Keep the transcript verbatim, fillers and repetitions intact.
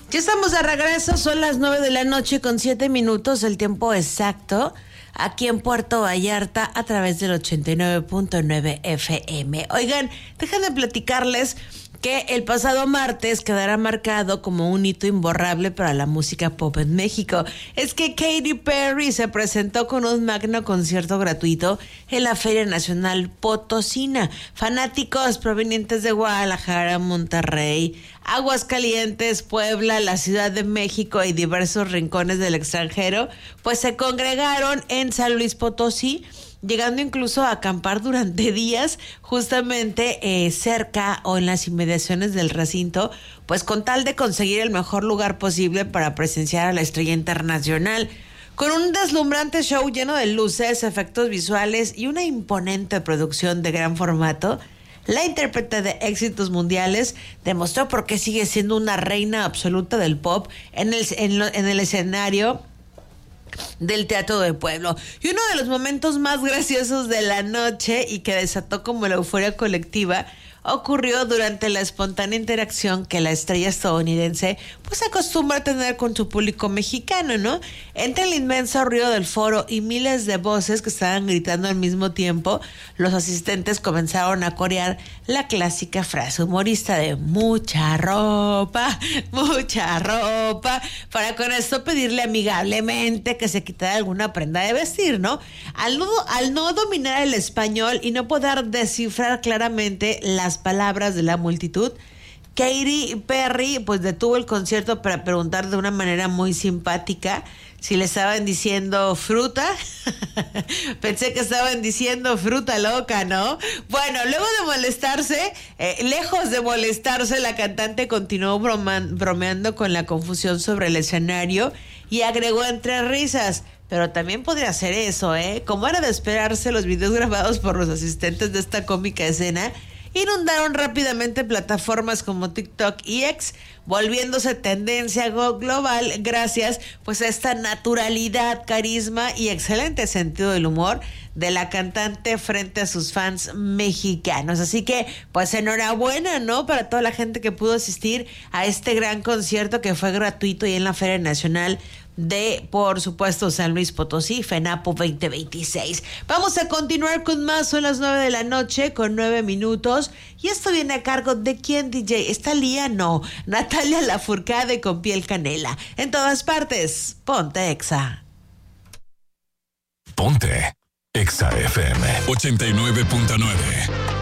Ya estamos de regreso, son las nueve de la noche con siete minutos, el tiempo exacto, aquí en Puerto Vallarta a través del ochenta y nueve punto nueve F M. Oigan, déjenme platicarles que el pasado martes quedará marcado como un hito imborrable para la música pop en México. Es que Katy Perry se presentó con un magno concierto gratuito en la Feria Nacional Potosina. Fanáticos provenientes de Guadalajara, Monterrey, Aguascalientes, Puebla, la Ciudad de México y diversos rincones del extranjero, pues se congregaron en San Luis Potosí, llegando incluso a acampar durante días justamente eh, cerca o en las inmediaciones del recinto, pues con tal de conseguir el mejor lugar posible para presenciar a la estrella internacional. Con un deslumbrante show lleno de luces, efectos visuales y una imponente producción de gran formato, la intérprete de éxitos mundiales demostró por qué sigue siendo una reina absoluta del pop en el, en lo, en el escenario del Teatro del Pueblo. Y uno de los momentos más graciosos de la noche y que desató como la euforia colectiva ocurrió durante la espontánea interacción que la estrella estadounidense pues acostumbra a tener con su público mexicano, ¿no? Entre el inmenso ruido del foro y miles de voces que estaban gritando al mismo tiempo, los asistentes comenzaron a corear la clásica frase humorista de mucha ropa, mucha ropa, para con esto pedirle amigablemente que se quitara alguna prenda de vestir, ¿no? Al no, al no dominar el español y no poder descifrar claramente las palabras de la multitud, Katy Perry pues detuvo el concierto para preguntar de una manera muy simpática si le estaban diciendo fruta. Pensé que estaban diciendo fruta loca, ¿no? Bueno, luego de molestarse, eh, lejos de molestarse, la cantante continuó broman, bromeando con la confusión sobre el escenario y agregó entre risas: pero también podría ser eso, ¿eh? Como era de esperarse, los videos grabados por los asistentes de esta cómica escena inundaron rápidamente plataformas como TikTok y X, volviéndose tendencia global gracias pues a esta naturalidad, carisma y excelente sentido del humor de la cantante frente a sus fans mexicanos. Así que pues enhorabuena, ¿no? Para toda la gente que pudo asistir a este gran concierto que fue gratuito y en la Feria Nacional de, por supuesto, San Luis Potosí, FENAPO veinte veintiséis. Vamos a continuar con más, son las nueve de la noche con nueve minutos y esto viene a cargo de ¿quién, D J? ¿Está Lía? No, Natalia Lafourcade con Piel Canela. En todas partes, ponte Exa. Ponte Exa F M ochenta y nueve punto nueve.